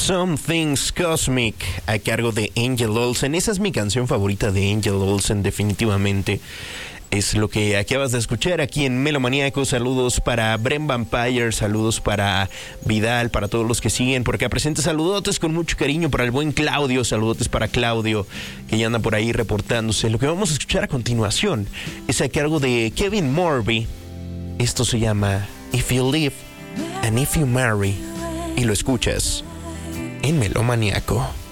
Something's Cosmic a cargo de Angel Olsen. Esa es mi canción favorita de Angel Olsen, definitivamente. Es lo que acabas de escuchar aquí en Melomaníaco. Saludos para Bren Vampire, saludos para Vidal, para todos los que siguen por acá presentes. Saludotes con mucho cariño para el buen Claudio, saludotes para Claudio, que ya anda por ahí reportándose. Lo que vamos a escuchar a continuación es a cargo de Kevin Morby. Esto se llama If You Live and If You Marry, y lo escuchas en Melomaníaco.